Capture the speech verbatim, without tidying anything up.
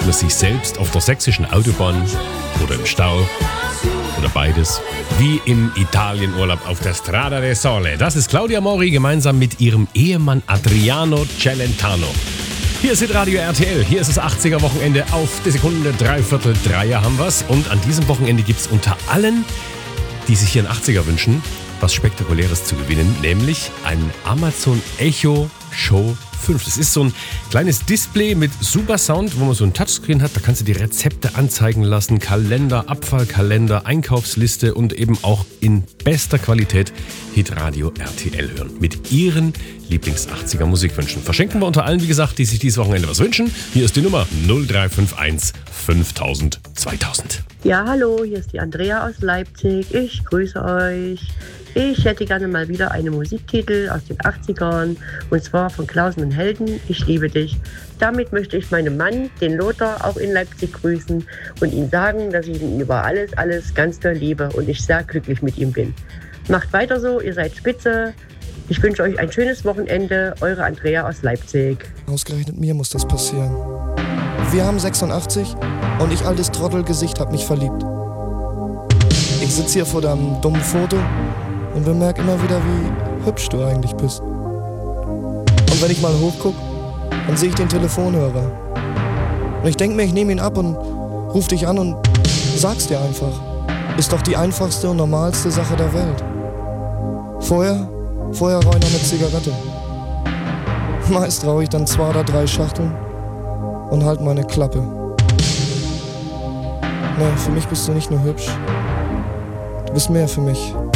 man sich selbst auf der sächsischen Autobahn oder im Stau oder beides, wie im Italienurlaub auf der Strada del Sole. Das ist Claudia Mori gemeinsam mit ihrem Ehemann Adriano Celentano. Hier ist Radio R T L, hier ist das achtziger-Wochenende auf die Sekunde, dreiviertel Dreier haben wir's. Und an diesem Wochenende gibt's unter allen, die sich hier einen achtziger wünschen, was Spektakuläres zu gewinnen, nämlich ein Amazon Echo Show fünf. Das ist so ein kleines Display mit super Sound, wo man so ein Touchscreen hat. Da kannst du die Rezepte anzeigen lassen, Kalender, Abfallkalender, Einkaufsliste und eben auch in bester Qualität Hitradio R T L hören. Mit ihren Lieblings-achtziger Musikwünschen. Verschenken wir unter allen, wie gesagt, die sich dieses Wochenende was wünschen. Hier ist die Nummer null drei fünf eins fünftausend zweitausend. Ja, hallo, hier ist die Andrea aus Leipzig. Ich grüße euch. Ich hätte gerne mal wieder einen Musiktitel aus den achtzigern, und zwar von Klausen und Helden, Ich liebe dich. Damit möchte ich meinen Mann, den Lothar, auch in Leipzig grüßen und ihm sagen, dass ich ihn über alles, alles ganz doll liebe und ich sehr glücklich mit ihm bin. Macht weiter so, ihr seid spitze. Ich wünsche euch ein schönes Wochenende. Eure Andrea aus Leipzig. Ausgerechnet mir muss das passieren. Wir haben sechsundachtzig und ich, altes Trottelgesicht, hab mich verliebt. Ich sitze hier vor deinem dummen Foto und bemerke immer wieder, wie hübsch du eigentlich bist. Und wenn ich mal hochguck, dann sehe ich den Telefonhörer. Und ich denke mir, ich nehme ihn ab und ruf dich an und sag's dir einfach. Ist doch die einfachste und normalste Sache der Welt. Vorher, vorher rauche ich noch eine Zigarette. Meist rauche ich dann zwei oder drei Schachteln und halt meine Klappe. Nee, für mich bist du nicht nur hübsch, du bist mehr für mich.